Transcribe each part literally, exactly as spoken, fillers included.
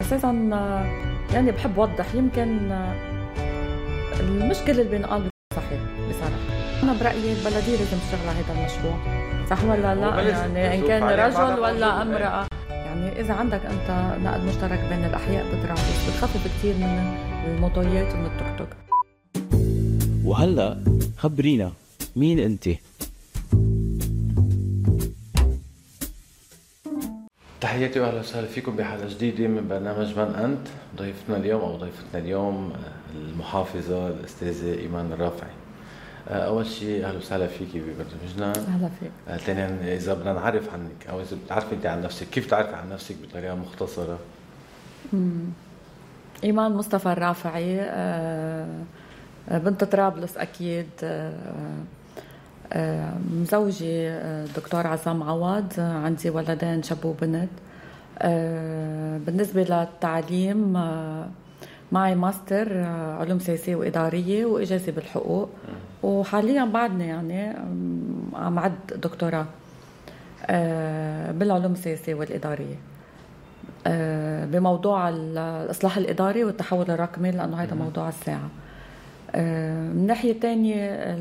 أساساً يعني بحب وضح يمكن المشكلة اللي بينقال صحيح بصراحة. أنا برأيي البلدية لازم تشتغل على هذا المشروع، صح ولا لا؟ يعني إن كان رجل ولا امرأة، يعني إذا عندك أنت نقل مشترك بين الأحياء بطرابلس بتخفف كتير من الموتويات ومن التوك توك. وهلأ خبرينا مين أنت؟ تحياتي واهلا وسهلا فيكم بحلقه جديده من برنامج من انت. ضيفتنا اليوم او ضيفتنا اليوم المحافظه الاستاذه ايمان الرافعي. اول شيء اهلا وسهلا فيكي ببرنامجنا. اهلا فيك. ثانيا اذا بدنا نعرف عنك او اذا بتعرفي انت عن نفسك، كيف تعرفي عن نفسك بطريقه مختصره؟ امم ايمان مصطفى الرافعي، بنت طرابلس اكيد، مزوجي دكتور عزام عوض، عندي ولدين شاب وبنت. بالنسبة للتعليم معي ماستر علوم سياسية وإدارية وإجازة بالحقوق، وحاليا بعدني يعني عم عد دكتوراه بالعلوم السياسية والإدارية بموضوع الإصلاح الإداري والتحول الرقمي، لأنه هذا موضوع الساعة. من ناحية تانية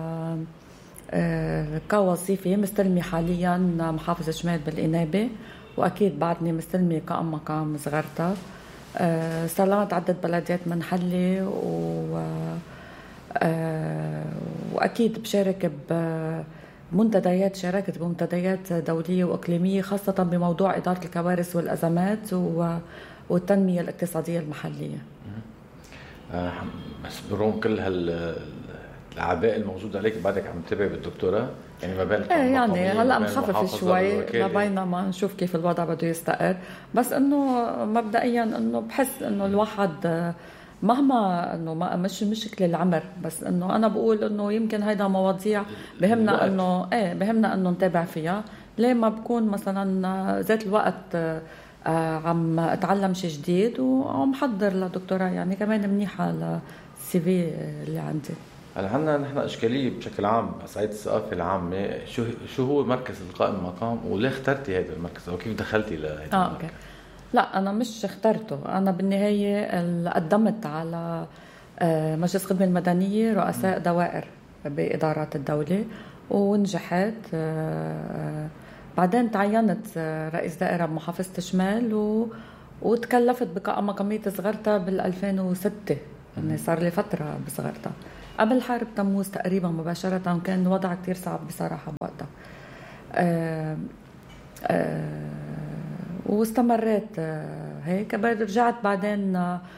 كوظيفة مستلمي حاليا محافظة شمال بالإنابة، وأكيد بعدني مستلمي كأم مقام صغرتها. استلمت عدة بلديات منحلة و... وأكيد بشارك بمنتديات، شاركت بمنتديات دولية وإقليمية خاصة بموضوع إدارة الكوارث والأزمات والتنمية الاقتصادية المحلية. بس برغم كل هال الأعباء الموجودة عليك بعدك عم تتابع بالدكتوراه، يعني ما بين ايه يعني هلا مخفف شوي لبينما نشوف كيف الوضع بده يستقر، بس انه مبدئيا انه بحس انه الواحد مهما انه ما مش مشكله العمر، بس انه انا بقول انه يمكن هيدا مواضيع بهمنا انه ايه بهمنا انه نتابع فيها. ليه ما بكون مثلا ذات الوقت عم اتعلم شيء جديد وعم حضر لدكتوراه، يعني كمان منيحه للسي في اللي عندي. هلا عندنا نحن اشكاليه بشكل عام على صعيد الثقافه العامه، شو شو هو مركز القائم المقام وليه اخترتي هذا المركز او كيف دخلتي لهذا آه المركز؟ أوكي. لا انا مش اخترته، انا بالنهايه قدمت على مجلس الخدمه المدنيه رؤساء دوائر بادارات الدوله ونجحت. بعدين تعينت رئيس دائره بمحافظه شمال و... وتكلفت بقائمة مقامية صغرتها بالألفين وستة، يعني صار لي فترة بصغرتها قبل حرب تموز تقريبا مباشرة. كان الوضع كتير صعب بصراحة بوقتها. أه أه واستمريت أه هيك. رجعت بعدين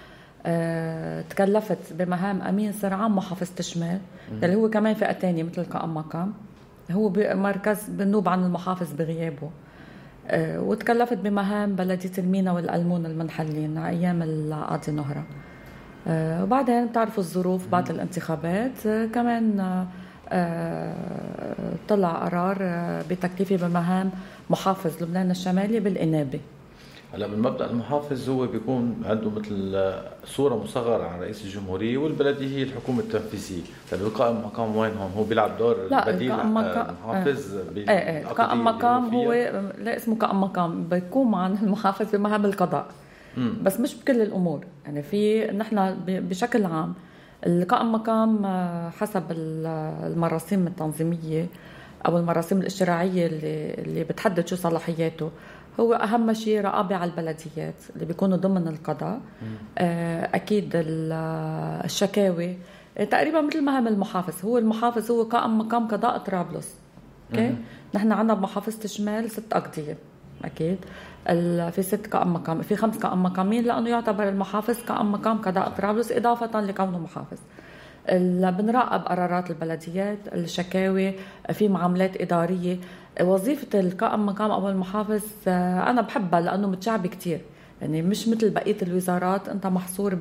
أه تكلفت بمهام أمين سر عام محافظة شمال، اللي هو كمان فئة تانية مثل قائم مقام، هو مركز بنوب عن المحافظ بغيابه. أه وتكلفت بمهام بلدية المينا والألمون المنحلين أيام القاضي نهرة. آه وبعدين بتعرفوا الظروف بعد الانتخابات، آه كمان آه طلع قرار آه بتكليفي بمهام محافظ لبنان الشمالي بالإنابة. هلا بالمبدأ المحافظ هو بيكون عنده مثل صورة مصغرة عن رئيس الجمهورية، والبلدية هي الحكومة التنفيذية. طيب القائم مقام وين هون؟ هو بيلعب دور بديل المحافظ؟ ايه ايه قائم مقام هو لا اسمه قائم مقام، بيقوم عن المحافظ بمهام القضاء. مم. بس مش بكل الأمور، يعني في نحن بشكل عام القائم مقام حسب المراسيم التنظيمية أو المراسيم الاشتراعية اللي, اللي بتحدد شو صلاحياته. هو أهم شيء رقابة على البلديات اللي بيكونوا ضمن القضاء. أكيد الشكاوي تقريبا مثل مهام المحافظ. هو المحافظ هو قائم مقام قضاء طرابلس. اوكي، نحن عندنا بمحافظة الشمال ست أقضية، أكيد في ست قائم مقام، في خمس قائم مقامين لأنه يعتبر المحافظ قائم مقام قضاء طرابلس إضافة لكونه محافظ. بنراقب قرارات البلديات، الشكاوي، في معاملات إدارية. وظيفة القائم مقام أو المحافظ أنا بحبها لأنه متشعب كتير، يعني مش مثل بقية الوزارات أنت محصور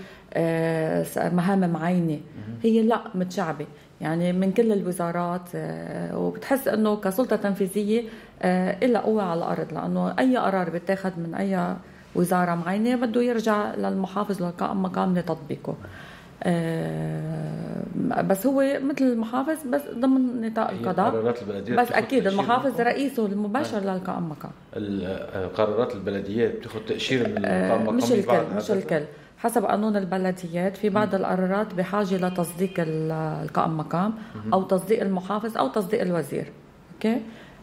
بمهام معينة. هي لا متشعبة يعني من كل الوزارات، وبتحس أنه كسلطة تنفيذية إلا قوة على الأرض، لأنه أي قرار بيتاخد من أي وزارة معينة بده يرجع للمحافظ والقائم مقام لتطبيقه. بس هو مثل المحافظ بس ضمن نطاق القضاء. قرارات البلديات بس اكيد المحافظ رئيسه المباشر للقائم مقام. قرارات البلديات بتاخذ تاشيره من القائم مقام. مش الكل مش الكل حسب قانون البلديات. في بعض القرارات بحاجه لتصديق القائم مقام او تصديق المحافظ او تصديق الوزير. اوكي.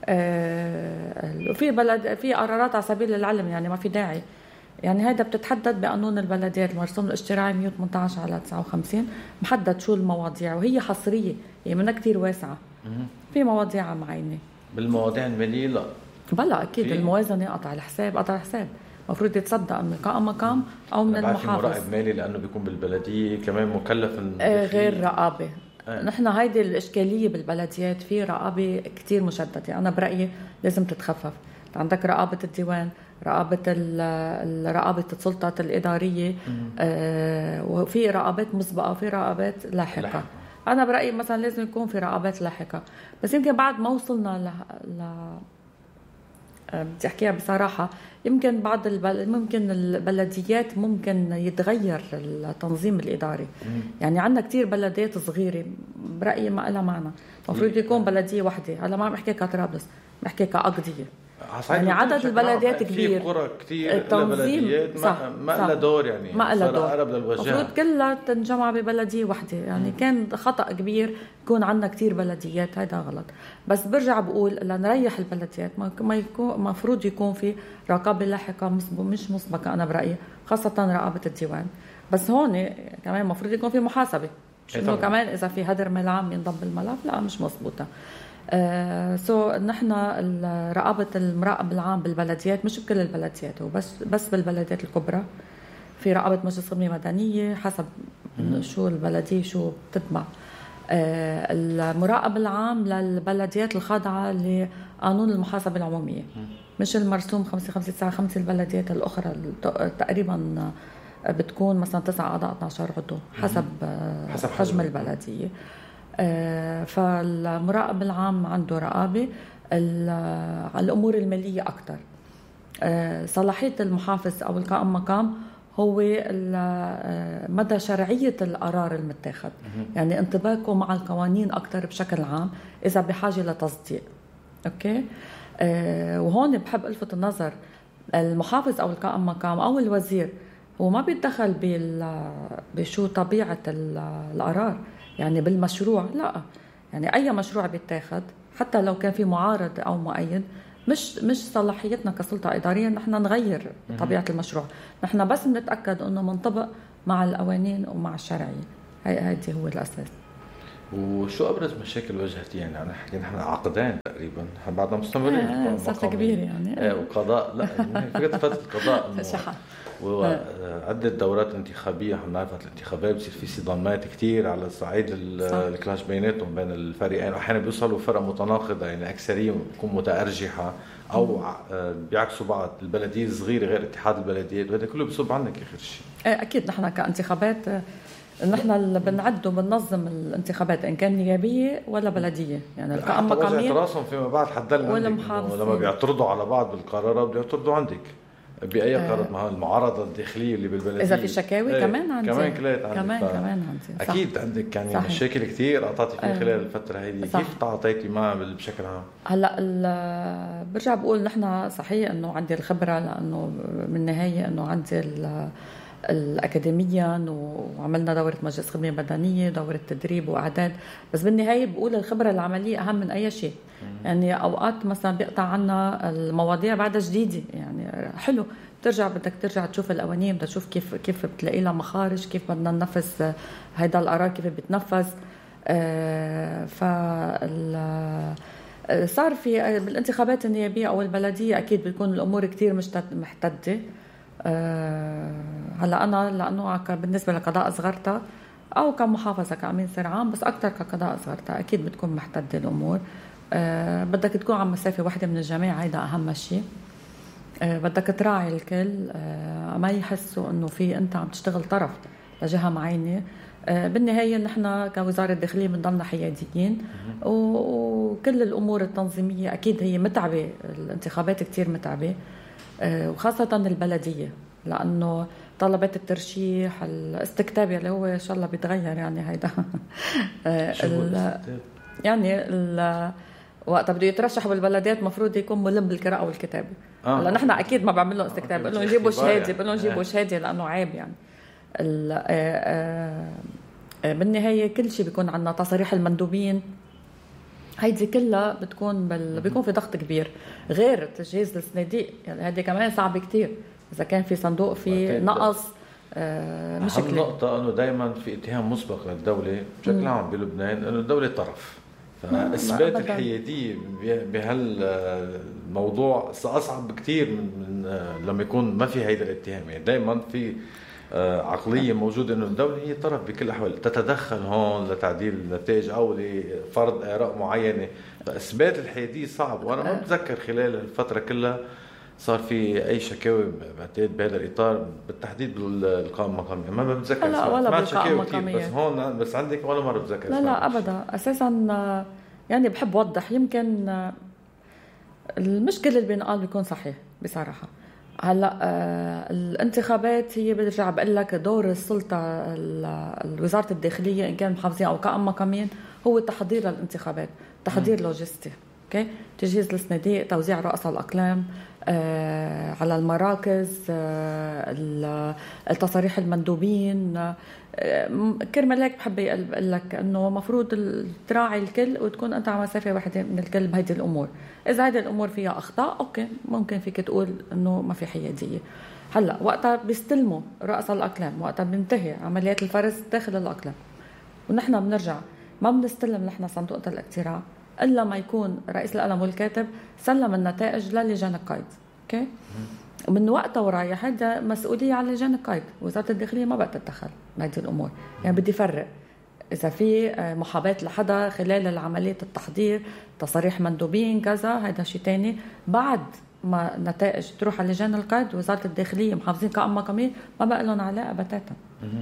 آه في بلد في قرارات على سبيل العلم يعني ما في داعي يعني هيدا بتتحدد بقانون البلديات المرسوم الاشتراعي مية وثمانية عشر على تسعة وخمسين محدد شو المواضيع وهي حصريه هي منها كتير واسعه. في مواضيع معينه. بالمواضيع الماليه لا بلا اكيد في. الموازنه قطع الحساب قطع الحساب المفروض يتصدق من القائم مقام او من المحافظ. مراقب مالي لانه بيكون بالبلديه كمان مكلف آه غير رقابه. آه. نحن هيدي الاشكاليه بالبلديات في رقابه كتير مشدده. انا برايي لازم تتخفف. عندك رقابه الديوان رقابه رقابه السلطات الاداريه آه وفي رقابات مسبقه وفي رقابات لاحقه. لاحقة. انا برايي مثلا لازم يكون في رقابات لاحقه بس يمكن بعد ما وصلنا ل, ل... بدي احكيها بصراحه يمكن بعض البل... ممكن البلديات ممكن يتغير التنظيم الاداري. مم. يعني عندنا كتير بلديات صغيره برايي ما لها معنى المفروض يكون بلديه واحده. هلا ما عم بحكي كطرابلس بحكي كأقضيه يعني عدد البلديات كبير في قرى كتير التنظيم ما لها دور يعني ما لها دور المفروض كلها تنجمع ببلديه واحده يعني. مم. كان خطأ كبير يكون عندنا كتير بلديات هذا غلط. بس برجع بقول لنريح البلديات ما يكون مفروض يكون في رقابه لاحقه مش مسبقه انا برايي خاصه رقابه الديوان. بس هون كمان مفروض يكون في محاسبه مش انه كمان اذا في هدر مال عام ينضم بالملف لا مش مزبوطه. آه سو نحن رقابه المراقب العام بالبلديات مش بكل البلديات وبس بس بالبلديات الكبرى في رقابه مجلس خدمه مدنيه حسب شو البلديه شو بتتبع. آه المراقب العام للبلديات الخاضعه لقانون المحاسبه العموميه مش المرسوم خمسة خمسة تسعة خمسة. البلديات الاخرى تقريبا بتكون مثلا تسعة اعضاء اثني عشر عضو حسب, حسب حجم البلديه. آه فالمراقب العام عنده رقابه على الامور الماليه اكثر. آه صلاحيه المحافظ او القائم مقام هو مدى شرعيه القرار المتاخذ يعني انطباقه مع القوانين اكثر بشكل عام اذا بحاجه لتصديق. اوكي. آه وهون بحب الفت النظر المحافظ او القائم مقام او الوزير هو ما بيتدخل بشو طبيعه القرار يعني بالمشروع لا يعني اي مشروع بيتاخد حتى لو كان في معارض او مؤيد مش مش صلاحيتنا كسلطه اداريه نحن نغير طبيعه المشروع. نحن بس بنتاكد انه منطبق مع القوانين ومع الشرعيه. هي هذه هو الاساس. وشو ابرز مشاكل واجهتي يعني انا حكي نحن عقدين تقريبا بعدنا مستمرين آه صرت كبير يعني آه وقضاء لا فكره فتره القضاء وعدة دورات انتخابية عم نعرف الانتخابات بصير في صدامات كتير على صعيد الكلاش بيناتهم بين الفريقين واحيانا بيوصلوا فرق متناقضة يعني أكثرية بتكون متأرجحة أو بيعكسوا بعض. البلدية الصغيرة غير اتحاد البلديات وهذا كله بيصب عنك آخر شيء. أكيد نحن كانتخابات نحن اللي بنعد وبننظم الانتخابات إن كان نيابية ولا بلدية يعني القائم مقامين راسهم فيما بعد حدلنا لما بيعترضوا على بعض بالقرارات بيعترضوا عندك بأي قرار مع المعارضة الداخلية اللي بالبلدية إذا في شكاوي ايه كمان عندي كمان كليت عندي كمان كمان عندي أكيد عندك يعني صحيح. مشاكل كتير قطعتي فيها خلال الفترة هذه كيف تعاطيتي معها بشكل عام؟ هلا برجع بقول نحن صحيح إنه عندي الخبرة لأنه من النهاية إنه عندي الأكاديميا وعملنا دورة مجلس خدمة مدنية دورة تدريب وإعداد بس بالنهاية بقول الخبرة العملية أهم من أي شيء. يعني أوقات مثلا بيقطع عنا المواضيع بعد جديدة يعني حلو ترجع بدك ترجع تشوف القوانين بدك تشوف كيف كيف بتلاقي لها مخارج كيف بدنا ننفذ هيدا القرار كيف بيتنفذ. آه ف صار في بالانتخابات النيابية أو البلدية أكيد بتكون الأمور كتير محتدة. أه هلا أنا لأنه بالنسبة لقضاء صغرتها أو كمحافظة كأمين سر عام بس أكتر كقضاء صغرتها أكيد بتكون محتدة الأمور. أه بدك تكون عم مسافة واحدة من الجميع هيدا أهم شيء. أه بدك تراعي الكل أه ما يحسوا إنه في أنت عم تشتغل طرف لجهة معينة. أه بالنهاية نحن كوزارة الداخلية بنضلنا حياديين وكل الأمور التنظيمية أكيد هي متعبة الانتخابات كتير متعبة وخاصة البلدية لأنه طلبات الترشيح، الاستكتاب اللي هو ان شاء الله بيتغير يعني هيدا يعني وقت بده يترشح بالبلديات مفروض يكون ملم بالقراءة والكتابة. آه. هلا نحن اكيد ما بعمل لهم استكتاب، بقول لهم جيبوا شهاده، بقول لهم جيبوا شهاده لانه عيب يعني. بالنهايه كل شيء بيكون عندنا تصاريح المندوبين، هيدي كلها بتكون بال... بيكون في ضغط كبير غير تجهيز الصناديق يعني. هذه كمان صعب كتير اذا كان في صندوق في نقص آه مشكله. أهم نقطه انه دائما في اتهام مسبق للدوله بشكل عام بلبنان انه الدوله طرف، فاثبات الحياديه بهالموضوع اصعب بكتير من, من لما يكون ما في هيدا الاتهام. يعني دائما في عقليه موجوده انه الدوله هي طرف بكل الاحوال، تتدخل هون لتعديل النتائج او لفرض اراء معينه، فاثبات الحياديه صعب. وانا ما بتذكر خلال الفتره كلها صار في اي شكاوي بعتقد بهذا الاطار بالتحديد بالقائمه المقاميه، ما بتذكر لا ولا بالقائمه المقاميه بس هون بس عندك ولا مره بتذكر. لا لا ابدا اساسا يعني بحب اوضح يمكن المشكله اللي بينقال بيكون صحيح بصراحه. هلا آه الانتخابات هي برجع بقول لك دور السلطه وزاره الداخليه ان كان محافظين او قائمه مقامين هو التحضير للانتخابات، تحضير لوجستي، اوكي، تجهيز الصناديق، توزيع رؤساء الاقلام آه على المراكز، آه التصاريح المندوبين، آه كرمال هيك بحب اقول لك انه مفروض تراعي الكل وتكون انت على مسافه واحده من الكل بهيدي الامور. اذا هيدي الامور فيها اخطاء اوكي ممكن فيك تقول انه ما في حياديه. هلا وقتها بيستلموا رؤساء الاقلام، وقتها بينتهي عمليات الفرز داخل الاقلام، ونحن بنرجع ما بنستلم نحن صندوق الاقتراع الا ما يكون رئيس القلم والكاتب سلم النتائج للجان القيد، اوكي. ومن وقتها ورايح هذا مسؤوليه على لجان القيد، وزاره الداخليه ما بقى تتدخل بهذه الامور. يعني بدي فرق اذا في محاباه لحدا خلال عمليه التحضير، تصاريح مندوبين كذا، هذا شيء ثاني. بعد ما النتائج تروح على لجان القيد وزاره الداخليه محافظين قائمه مقاميه ما بقى لهم علاقه بتاتا.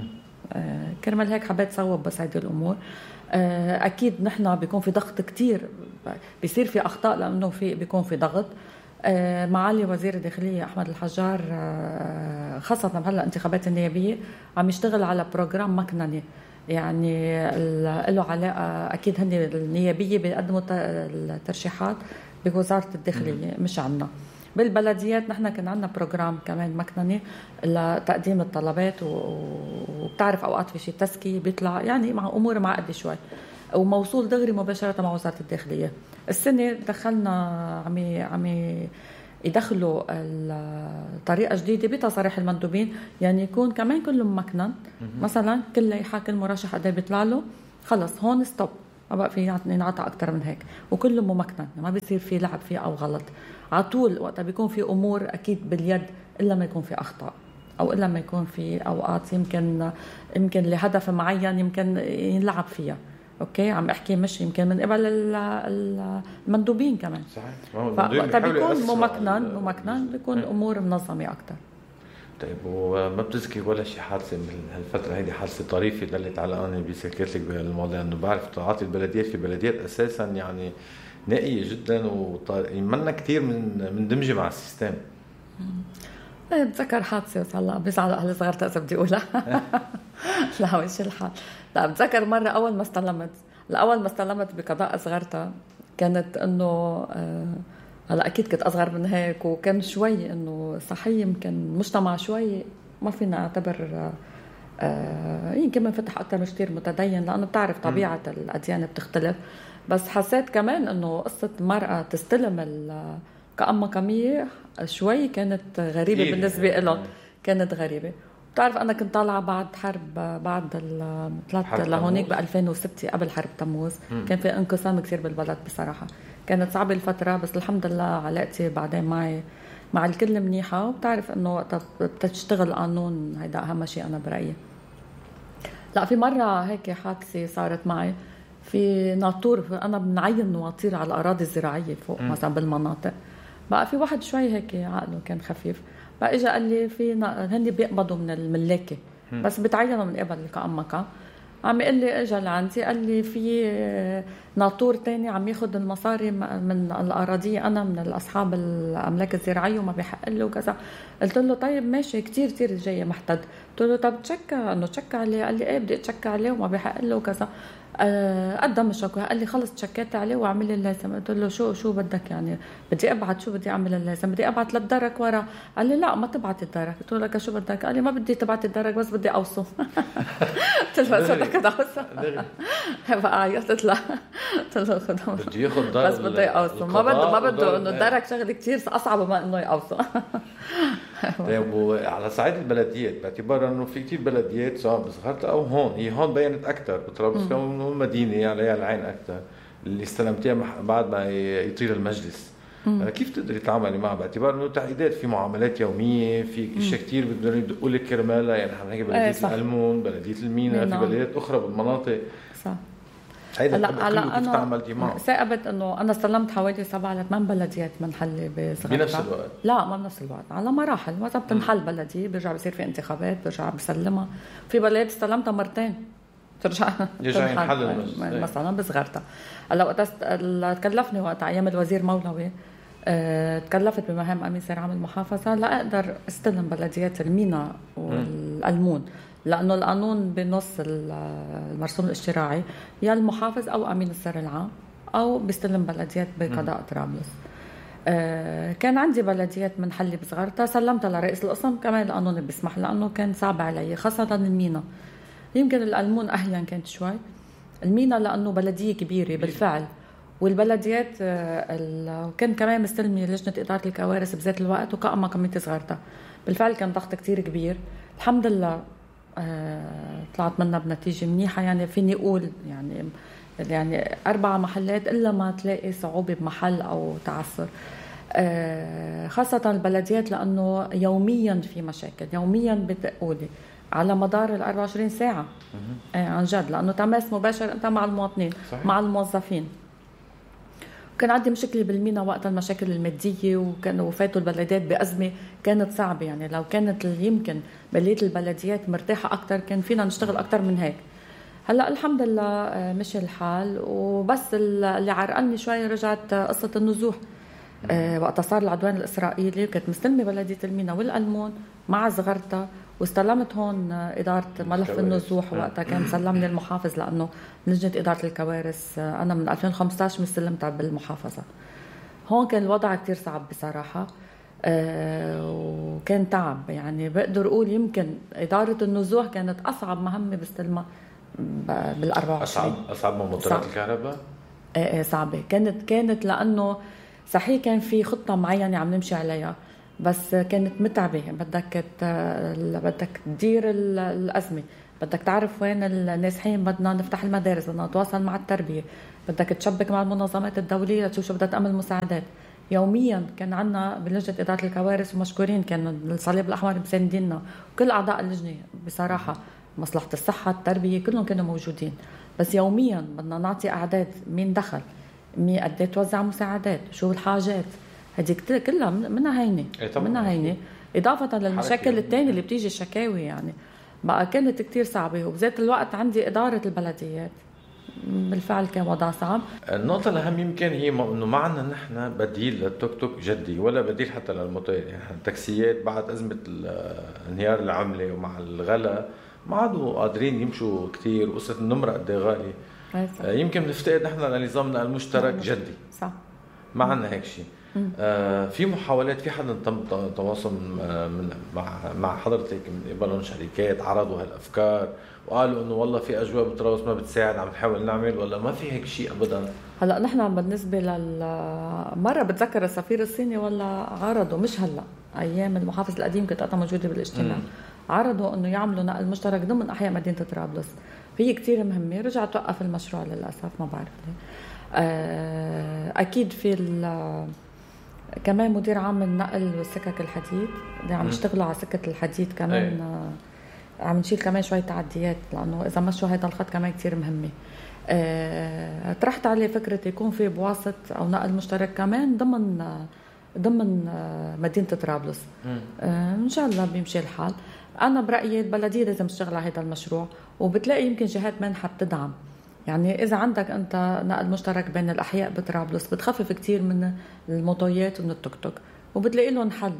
آه كرمال هيك حبيت صوب بس هذه الامور. آه اكيد نحن بيكون في ضغط كتير، بيصير في اخطاء لانه في بيكون في ضغط. آه معالي وزير الداخليه احمد الحجار آه خاصه بهلا الانتخابات النيابيه عم يشتغل على بروجرام مكنني، يعني له علاقه اكيد هن النيابيه بيقدموا الترشيحات بوزاره الداخليه مش عنا. بالبلديات نحن كان عندنا بروجرام كمان مكنني لتقديم الطلبات، وبتعرف اوقات في شيء تسكي بيطلع يعني مع امور معقده شوي، وموصول دغري مباشره مع وزاره الداخليه. السنه دخلنا عم عم يدخلوا طريقه جديده بتصاريح المندوبين، يعني يكون كمان كله ممكنن. مثلا كل لائحه كل مرشح قد بيطلع له خلص هون ستوب، ما بقى في ينعطى اكثر من هيك، وكله ممكنن، ما بيصير في لعب فيه او غلط على طول. وقتها بيكون في امور اكيد باليد الا ما يكون في اخطاء، او الا ما يكون في اوقات يمكن يمكن لهدف معين يمكن ينلعب فيها، اوكي. عم احكي مش يمكن من قبل المندوبين كمان، صحيح. وقتها بيكون ممكنن ممكنن بيكون الامور منظمه اكثر. طيب وما بتذكر ولا شيء حادثه من هالفتره هيدي، حادثه طريفه دلت على اني بسكرت لك بهالموضوع؟ انه بعرف تعاطي البلديات في بلديات اساسا يعني نائيه جدا ومنا كثير من من دمجه مع السيستم. بتذكر حادثه هلا بزعل اهل صغرتها اذا بدي اقولها. لا وش الحال. لا بتذكر مره اول ما استلمت الاول ما استلمت بقضاء صغرتها كانت انه هلا اكيد كنت اصغر من هيك، وكان شوي انه صحيح يمكن مجتمع شوي ما فينا اعتبر آه يمكن منفتح اكثر من كثير متدين، لانه بتعرف طبيعه م. الاديان بتختلف. بس حسيت كمان انه قصه مرأة تستلم القائمة مقامية شوي كانت غريبه بالنسبه لهم، كانت غريبه. بتعرف انا كنت طالعه بعد حرب بعد طلعت لهونيك ب ألفين وستة قبل حرب تموز. م. كان في انقسام كثير بالبلد بصراحه، كانت صعبه الفتره، بس الحمد لله علاقتي بعدين معي مع الكل منيحه. وبتعرف انه وقت بتشتغل قانون هيدا اهم شيء انا برايي. لا في مره هيك حادثه صارت معي في ناطور، انا بنعين نواطير على الاراضي الزراعيه فوق م. مثلا بالمناطق. بقى في واحد شوي هيك عقله كان خفيف، بقى اجى قال لي في هن بيقبضوا من الملاكه بس بتعينوا من قبل القائمة مقام، عم يقول لي اجى لعندي قال لي في ناطور تاني عم ياخد المصاري من الأراضي أنا من الأصحاب الأملاك الزراعية وما بيحق له وكذا. قلت له طيب ماشي كتير كتير جاي محتد. قلت له طب تشكى انه تشكى عليه. قال لي ايه بدي اتشكى عليه وما بيحق له وكذا. قدم الشكوى. قال لي خلص تشكيت عليه واعمل لي اللازم. قلت له شو شو بدك يعني بدي ابعت شو بدي اعمل اللازم بدي ابعت للدرك ورا. قال لي لا ما تبعت الدرك. قلت له لك شو بدك. قال لي ما بدي تبعت الدرك بس بدي اوصم. قلت له بس بدك اوصم. بقى عيطت له قلت له خذ بده ياخذ دار بس بدي اوصم ما بده ما بده انه الدرك شغله كثير اصعب ما انه يوصم. طيب وعلى صعيد البلديات باعتبار انه في كتير بلديات سواء بصغرتها او هون هي هون بينت اكثر بطرابلس كمان المدينه عليها العين اكثر اللي استلمتيها بعد ما يطير المجلس. مم. كيف تقدري تعاملي معها باعتبار انه تعقيدات في معاملات يوميه في اشياء كثير بدهم يدقوا لك كرمالها يعني احنا هيك بلديه ايه القلمون بلديه المينا في بلديات اخرى بالمناطق صح. هيدا هلا كيف تعاملتي معه؟ ثاقبت انه انا استلمت حوالي سبعة لثمان بلديات منحله بصغرتها بنفس الوقت؟ لا ما بنفس الوقت على مراحل وقت بتنحل بلديه بيرجع بصير في انتخابات برجع بسلمها. في بلديات استلمتها مرتين ترجع يرجع ينحل مثلا بصغرتها. هلا وقت تكلفني وقت ايام الوزير مولوي أه تكلفت بمهام امين سير عام المحافظه لا اقدر استلم بلديات المينا والقلمون لانه القانون بنص المرسوم الاشتراعي يا المحافظ او امين السر العام او بيستلم بلديات بقضاء طرابلس. أه كان عندي بلديات منحله بصغرتها سلمتها لرئيس القسم كمان القانون بيسمح لانه كان صعب علي خاصه المينا. يمكن القلمون اهين كانت شوي المينا لانه بلديه كبيره بالفعل والبلديات كان كمان مستلمي لجنه اداره الكوارث بذات الوقت وكأما كميتي صغرتها بالفعل كان ضغط كتير كبير. الحمد لله طلعت منها بنتيجه منيحه يعني فيني اقول يعني يعني اربع محلات الا ما تلاقي صعوبه بمحل او تعثر خاصه البلديات لانه يوميا في مشاكل يوميا بتقولي على مدار ال أربعة وعشرين ساعه آه عن جد لانه تماس مباشر انت مع المواطنين صحيح. مع الموظفين. كان عندي مشكله بالمينا وقت المشاكل الماديه وكانوا وفاتوا البلديات بازمه كانت صعبه يعني لو كانت يمكن بلديه البلديات مرتاحه اكثر كان فينا نشتغل اكثر من هيك. هلا الحمد لله مشي الحال وبس اللي عرقلني شوي رجعت قصه النزوح. أه وقت صار العدوان الاسرائيلي كنت مستلمه بلديه المينا والقلمون مع صغرتها واستلمت هون اداره ملف النزوح وقتها كان سلمني المحافظ لانه لجنه اداره الكوارث انا من ألفين وخمسة عشر مستلمتها بالمحافظه. هون كان الوضع كتير صعب بصراحه أه وكان تعب يعني بقدر اقول يمكن اداره النزوح كانت اصعب مهمه بستلمها بالأربعة وعشرين. اصعب اصعب من موتورات الكهرباء. ايه ايه صعبه كانت كانت لانه صحيح كان في خطه معينه عم نمشي عليها بس كانت متعبه بدك بدك تدير الازمه بدك تعرف وين النازحين بدنا نفتح المدارس بدنا نتواصل مع التربيه بدك تشبك مع المنظمات الدوليه لتشوف شو بدها تعمل مساعدات. يوميا كان عندنا بلجنه اداره الكوارث ومشكورين كان الصليب الاحمر مسانديننا وكل اعضاء اللجنه بصراحه مصلحه الصحه التربيه كلهم كانوا موجودين بس يوميا بدنا نعطي اعداد مين دخل مين قد ايه توزع مساعدات شو الحاجات هذيك كلها منها هينه منها هينه اضافه للمشاكل الثانيه اللي بتيجي الشكاوي يعني بقى كانت كتير صعبه وبذات الوقت عندي اداره البلديات بالفعل كان وضع صعب. النقطه الاهم يمكن هي انه ما عندنا نحن بديل للتوك توك جدي ولا بديل حتى للموتور يعني التاكسيات بعد ازمه انهيار العمله ومع الغلاء ما عادوا قادرين يمشوا كتير وقصه النمره قد ايه غالي يمكن نفتقد نحن لنظامنا المشترك جدي صح ما عندنا هيك شيء. آه في محاولات في حدا تم تواصل من مع مع حضرتك من قبلهم شركات عرضوا هالافكار وقالوا انه والله في اجواء بطرابلس ما بتساعد عم نحاول نعمل ولا ما في هيك شيء ابدا؟ هلا نحن بالنسبه لل مره بتذكر السفير الصيني ولا عرضوا مش هلا ايام المحافظ القديم كنت انا موجوده بالاجتماع مم. عرضوا انه يعملوا نقل مشترك ضمن احياء مدينه طرابلس. هي كتير مهمه رجع توقف المشروع للاسف ما بعرف ليه. اكيد في كمان مدير عام النقل والسكك الحديد اللي عم يشتغلوا على سكه الحديد كمان أي. عم نشيل كمان شويه تعديات لانه اذا مشوا هذا الخط كمان كتير مهمه. أه طرحت عليه فكره يكون في بواسط او نقل مشترك كمان ضمن ضمن مدينه طرابلس. أه ان شاء الله بيمشي الحال. انا برايي البلديه لازم تشتغل على هذا المشروع، وبتلاقي يمكن جهات منحه بتدعم. يعني اذا عندك انت نقل مشترك بين الاحياء بطرابلس بتخفف كتير من الموتويات ومن التوك توك، وبتلاقي لهم حل.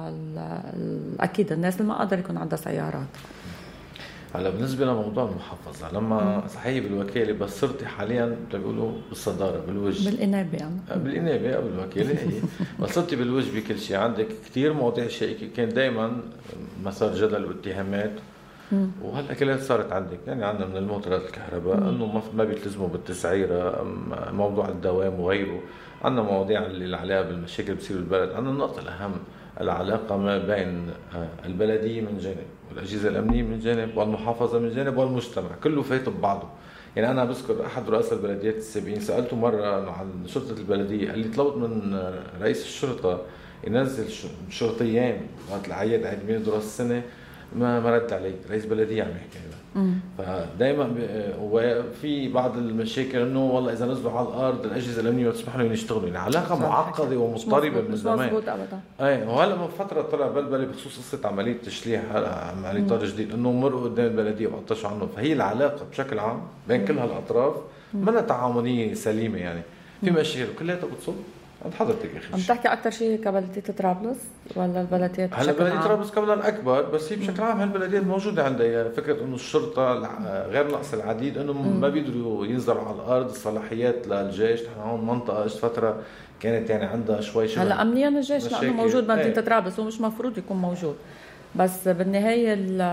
اكيد الناس اللي ما قادر يكون عندها سيارات. هلا بالنسبه لموضوع المحافظه، لما صحيح بالوكاله بس صرتي حاليا بيقولوا بالصداره بالوجه بالانابه يعني بالانابه او بالوكاله هي بس صرتي بالوجه بكل شيء. عندك كثير مواضيع شائكه كان دائما مسار جدل واتهامات، وهلا كلها صارت عندك. يعني عندنا من الموتورات الكهرباء انه ما بيلتزموا بالتسعيره، موضوع الدوام وغيره. عندنا مواضيع اللي عليها بالمشاكل بتصير بالبلد. عندنا النقطه الاهم العلاقه ما بين البلديه من جانب والاجهزه الامنيه من جانب والمحافظه من جانب والمجتمع، كله فايت ببعضه. يعني انا بذكر احد رؤساء البلديات السابقين سالته مره عن شرطه البلديه، قال لي طلبت من رئيس الشرطه ينزل شرطيين وقت العيد عيد ميلاد راس السنه، ما ما رد علي. رئيس بلديه عم يحكي له. فدائما وفي بعض المشاكل انه والله اذا نزلوا على الارض الاجهزه الامنيه تسمح لهم يشتغلوا. يعني علاقه معقده ومضطربه من زمان. مضبوط ابدا. اي وهلا من فتره طلع بلبله بخصوص قصه عمليه تشليح عمليه طار جديد، انه مرقوا قدام البلديه وقطشوا عنه. فهي العلاقه بشكل عام بين كل هالاطراف منها تعاونيه سليمه. يعني في مشاكل كلها بتصب عند حضرتك يا اخي. عم تحكي اكثر شيء كبلديه طرابلس ولا البلديات بشكل عام؟ هلا بلديه طرابلس كمان اكبر، بس هي بشكل عام هالبلديات موجوده عندها فكره انه الشرطه غير نقص العديد، انه ما بيقدروا ينزلوا على الارض. الصلاحيات للجيش، نحن هون منطقه اجت فتره كانت يعني عندها شوي شغل. هلا امنيا الجيش لانه موجود بمدينه طرابلس ومش مفروض يكون موجود، بس بالنهايه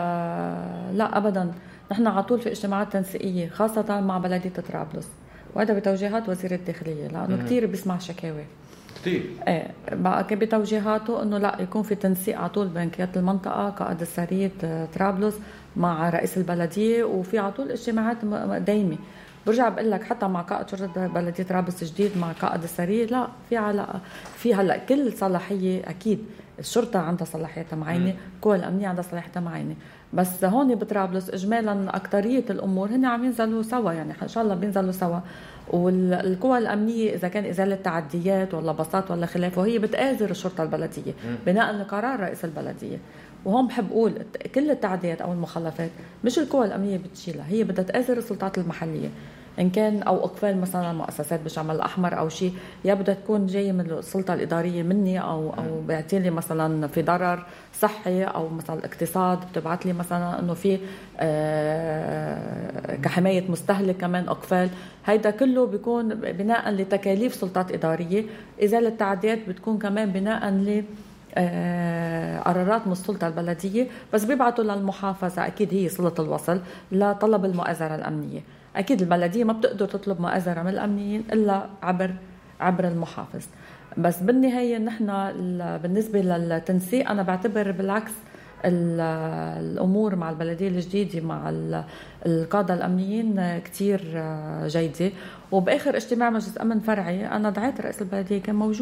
لا ابدا. نحن على طول في اجتماعات تنسيقيه خاصه مع بلديه طرابلس، وهذا بتوجيهات وزير الداخليه لانه كثير بيسمع شكاوي كثير. ايه بقى كان بتوجيهاته انه لا يكون في تنسيق على طول بين قياده المنطقه قائد السريه طرابلس مع رئيس البلديه، وفي على طول اجتماعات دايمه. برجع بقول لك حتى مع قائد شرطه بلديه طرابلس الجديد مع قائد السريه لا في علاقه. في هلا كل صلاحيه اكيد الشرطه عندها صلاحيتها معينه، القوى الامنيه عندها صلاحيتها معينه، بس هون بطرابلس اجمالا اكثريه الامور هن عم ينزلوا سوا. يعني ان شاء الله بينزلوا سوا. والقوى الامنيه اذا كان ازاله تعديات ولا بساط ولا خلافه وهي بتآزر الشرطه البلديه بناء لقرار رئيس البلديه. وهون بحب اقول كل التعديات او المخالفات مش القوى الامنيه بتشيلها، هي بدها تآزر السلطات المحليه، ان كان او اقفال مثلا مؤسسات بالشمال الاحمر او شيء، يا بدها تكون جايه من السلطه الاداريه مني او او بيعطي لي مثلا في ضرر صحي او مثلا الاقتصاد بتبعت لي مثلا انه في آه كحمايه مستهلك كمان اقفال. هيدا كله بيكون بناء لتكاليف سلطات اداريه. ازاله التعديات بتكون كمان بناء ل قرارات من السلطة البلدية، بس بيبعتوا للمحافظة أكيد هي صلة الوصل لطلب المؤازرة الأمنية. أكيد البلدية ما بتقدر تطلب مؤازرة من الأمنيين إلا عبر عبر المحافظ. بس بالنهاية نحن بالنسبة للتنسيق أنا بعتبر بالعكس الأمور مع البلدية الجديدة مع القادة الأمنيين كتير جيدة. وبآخر اجتماع مجلس أمن فرعي أنا دعيت رئيس البلدية كان موجود.